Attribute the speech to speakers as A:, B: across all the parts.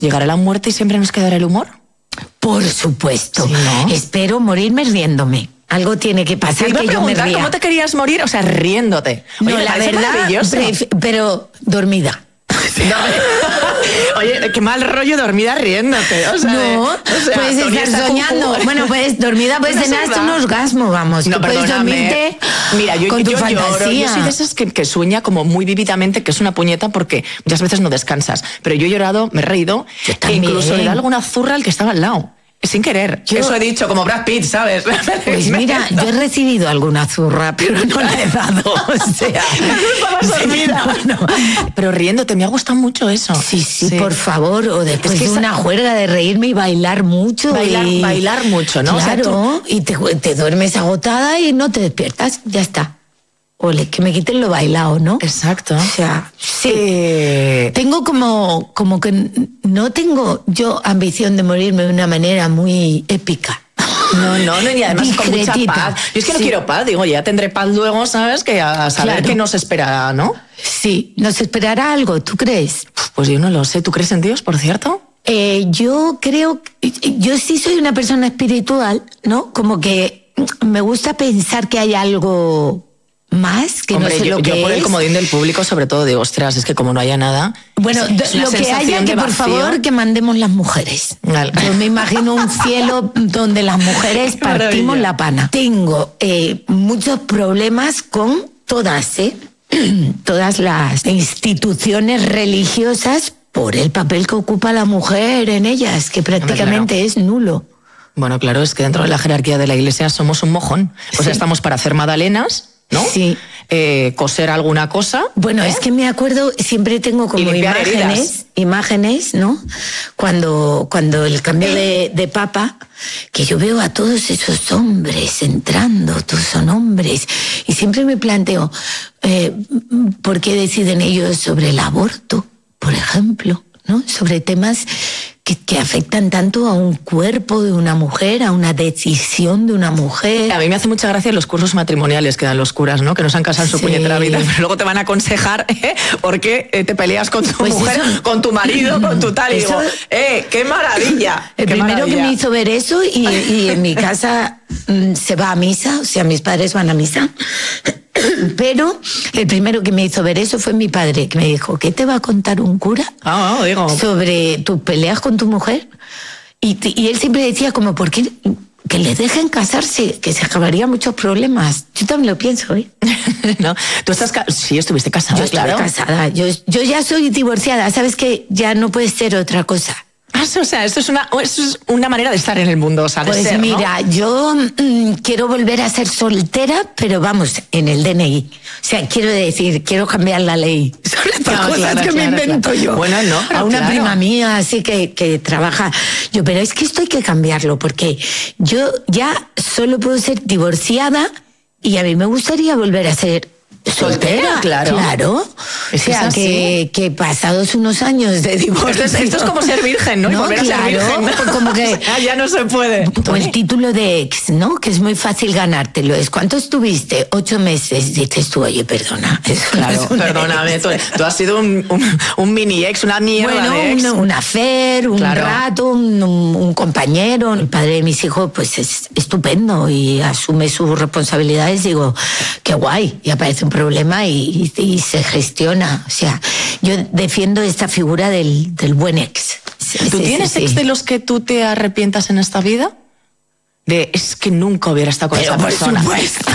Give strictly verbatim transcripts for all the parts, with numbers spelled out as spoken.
A: ¿Llegará la muerte y siempre nos quedará el humor?
B: Por supuesto.
A: Sí, ¿no?
B: Espero morirme riéndome. Algo tiene que pasar
A: Te iba a
B: que yo me
A: preguntar,
B: ría.
A: ¿cómo te querías morir? O sea, riéndote. Oye,
B: No,
A: me
B: la
A: parece
B: verdad,
A: maravilloso.
B: pref- pero dormida.
A: Oye, qué mal rollo dormida riéndote. O sea,
B: No,
A: o sea,
B: puedes
A: Tony
B: estar
A: está
B: soñando.
A: cucú.
B: Bueno, pues dormida puedes
A: No, es
B: tener hasta un
A: verdad.
B: orgasmo, vamos.
A: No,
B: Tú puedes
A: perdóname.
B: dormirte
A: Mira, yo,
B: con tu
A: yo lloro.
B: fantasía.
A: Yo soy de esas que, que sueña como muy vívidamente, que es una puñeta porque muchas veces no descansas. Pero yo he llorado, me he reído,
B: Yo
A: e
B: también.
A: incluso le da alguna zurra al que estaba al lado. Sin querer.
B: Yo-
A: Eso he dicho, como Brad Pitt, ¿sabes?
B: Pues mira, yo he recibido alguna zurra, pero no la he dado. O sea,
A: Estabas dormida.
B: Sí, no, no.
A: Pero riéndote, me ha gustado mucho eso.
B: Sí, sí, por favor. O después
A: Es que
B: de
A: esa-
B: una juerga de reírme y bailar mucho.
A: Bailar-
B: y-
A: bailar mucho, ¿no? O sea,
B: Claro, y te, te duermes agotada y no te despiertas. Ya está. Ole, que me quiten lo bailado, ¿no?
A: Exacto.
B: O sea, sí.
A: Eh,
B: Tengo como, como que n- no tengo yo ambición de morirme de una manera muy épica.
A: No, no, no, y además con mucha
B: Discretita.
A: paz. Yo es que no
B: Sí.
A: quiero paz, digo, ya tendré paz luego, ¿sabes? Que a saber
B: Claro.
A: qué nos espera, ¿no?
B: Sí, nos esperará algo, ¿tú crees?
A: Pues yo no lo sé. ¿Tú crees en Dios, por cierto?
B: Eh, yo creo, yo sí soy una persona espiritual, ¿no? Como que me gusta pensar que hay algo más, que
A: Hombre,
B: no sé
A: yo,
B: lo que
A: yo por
B: es.
A: el comodín del público, sobre todo, digo, ostras, es que como no haya nada...
B: Bueno,
A: es- es una
B: lo que
A: sensación
B: haya,
A: de
B: que por
A: vacío.
B: favor que mandemos las mujeres.
A: Vale.
B: Yo me imagino un cielo donde las mujeres
A: Qué maravilla.
B: partimos la pana. Tengo eh, muchos problemas con todas, ¿eh? Todas las instituciones religiosas por el papel que ocupa la mujer en ellas, que prácticamente es nulo.
A: Bueno, claro, es que dentro de la jerarquía de la Iglesia somos un mojón. O
B: Sí.
A: sea, estamos para hacer magdalenas, ¿no?
B: Sí.
A: Eh, coser alguna cosa.
B: Bueno,
A: ¿eh?
B: es que me acuerdo, siempre tengo como
A: Y limpiar
B: imágenes,
A: heridas.
B: imágenes, ¿no? Cuando, cuando el cambio de, de papa, que yo veo a todos esos hombres entrando, todos son hombres, y siempre me planteo, eh, ¿por qué deciden ellos sobre el aborto, por ejemplo? ¿No? Sobre temas que, que afectan tanto a un cuerpo de una mujer, a una decisión de una mujer.
A: A mí me hace mucha gracia los cursos matrimoniales que dan los curas, ¿no? Que nos han casado en su
B: Sí.
A: puñetera vida, pero luego te van a aconsejar ¿eh? por qué eh, te peleas con tu
B: Pues
A: mujer,
B: eso-
A: con tu marido, con tu tal. Y
B: Eso-
A: digo, ¡eh, qué maravilla!
B: El
A: qué
B: primero
A: maravilla.
B: que me hizo ver eso, y, y en mi casa mm, se va a misa, o sea, mis padres van a misa, pero el primero que me hizo ver eso fue mi padre, que me dijo, ¿qué te va a contar un cura
A: Ah, no, digo.
B: sobre tus peleas con tu mujer? Y, te- y él siempre decía como, ¿por qué que le dejen casarse? Que se acabarían muchos problemas. Yo también lo pienso, ¿eh?
A: ¿No? Tú estás... ca- Sí, estuviste casada,
B: Yo estoy
A: claro.
B: casada, yo, yo ya soy divorciada, ¿sabes que ya no puede ser otra cosa?
A: Ah, o sea, esto es una, esto es una manera de estar en el mundo, o sea, de
B: Pues
A: ser, ¿no?
B: mira, yo mm, quiero volver a ser soltera, pero vamos, en el D N I. O sea, quiero decir, quiero cambiar la ley sobre estas
A: No,
B: cosas
A: claro,
B: que
A: claro,
B: me invento
A: claro.
B: yo.
A: Bueno, no, pero
B: a una
A: claro.
B: prima mía así que, que trabaja. Yo, pero es que esto hay que cambiarlo, porque yo ya solo puedo ser divorciada y a mí me gustaría volver a ser soltera.
A: Claro.
B: Claro.
A: Es
B: o
A: que
B: sea,
A: es así.
B: que, que pasados unos años de divorcio.
A: Esto es, esto es como ser virgen, ¿no? Y
B: No,
A: volver a
B: claro,
A: ser virgen.
B: pues como que-
A: Ah, ya no se puede.
B: O el título de ex, ¿no? Que es muy fácil ganártelo. Es ¿cuántos tuviste? Ocho meses. Dices tú, oye, perdona. Eso no
A: Claro,
B: es un
A: perdóname,
B: ex.
A: tú, tú has sido un, un, un mini ex, una mierda
B: Bueno,
A: de ex.
B: un, un affair, un
A: Claro.
B: rato, un, un- un compañero. El padre de mis hijos, pues es estupendo y asume sus responsabilidades. Digo, qué guay. Y aparece un problema y, y- y se gestiona. O sea, yo defiendo esta figura del, del buen ex. Sí,
A: ¿Tú
B: sí,
A: tienes
B: sí, sí.
A: ex de los que tú te arrepientas en esta vida? De, es que nunca hubiera estado con
B: Pero
A: esa
B: por
A: persona.
B: supuesto.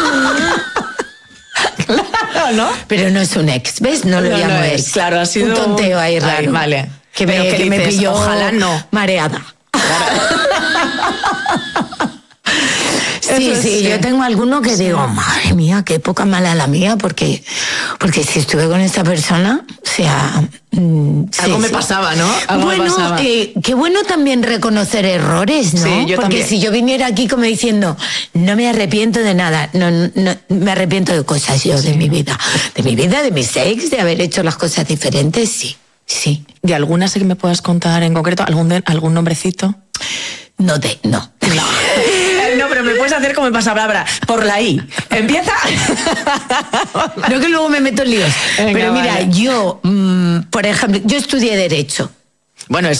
A: Claro, ¿no?
B: Pero no es un ex, ¿ves? No lo
A: No,
B: llamo
A: no
B: ex.
A: es, claro, ha sido
B: un tonteo ahí
A: Ay,
B: raro.
A: vale.
B: Que
A: Pero
B: me,
A: ¿qué
B: que me
A: dices?
B: pilló
A: Ojalá no.
B: mareada. Sí,
A: Eso
B: sí,
A: sí.
B: yo tengo alguno que digo, madre mía, qué poca mala la mía, porque, porque si estuve con esta persona, o sea... mm,
A: Algo
B: sí,
A: me
B: sí.
A: pasaba, ¿no? Algo me
B: bueno,
A: pasaba.
B: eh, qué bueno también reconocer errores, ¿no?
A: Sí, yo
B: porque
A: también.
B: si yo viniera aquí como diciendo, no me arrepiento de nada, no, no me arrepiento de cosas yo de mi vida, de mi vida, de mis ex, de haber hecho las cosas diferentes, sí, sí.
A: ¿De alguna sé que me puedas contar en concreto? ¿Algún, de- algún nombrecito?
B: No te, no.
A: No, pero me puedes hacer como en pasapalabra. Por la I. Empieza.
B: No, que luego me meto en líos.
A: Venga,
B: Pero mira,
A: vale.
B: yo, mm, por ejemplo, yo estudié Derecho.
A: Bueno, es